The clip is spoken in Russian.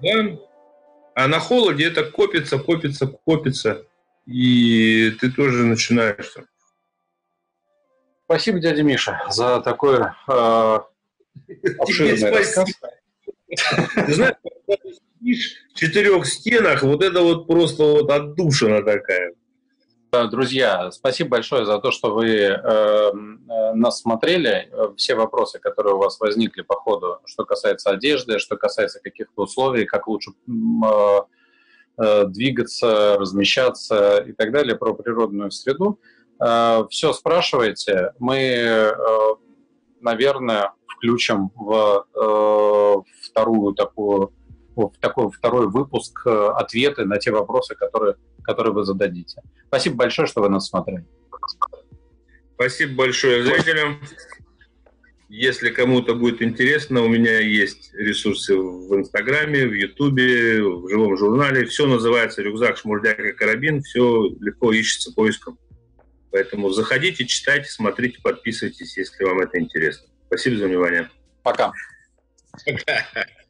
Да? А на холоде это копится, копится, копится, и ты тоже начинаешь. Спасибо, дядя Миша, за такой Тебе обширный рассказ. спасибо. Ты знаешь, когда ты сидишь в четырех стенах, вот это вот просто вот отдушина такая. Друзья, спасибо большое за то, что вы нас смотрели. Все вопросы, которые у вас возникли по ходу, что касается одежды, что касается каких-то условий, как лучше двигаться, размещаться и так далее, про природную среду, все спрашивайте. Мы, наверное, включим в второй выпуск ответы на те вопросы, которые вы зададите. Спасибо большое, что вы нас смотрели. Спасибо большое зрителям. Если кому-то будет интересно, у меня есть ресурсы в Инстаграме, в Ютубе, в живом журнале. Все называется «Рюкзак, шмурдяк и карабин». Все легко ищется поиском. Поэтому заходите, читайте, смотрите, подписывайтесь, если вам это интересно. Спасибо за внимание. Пока. Пока.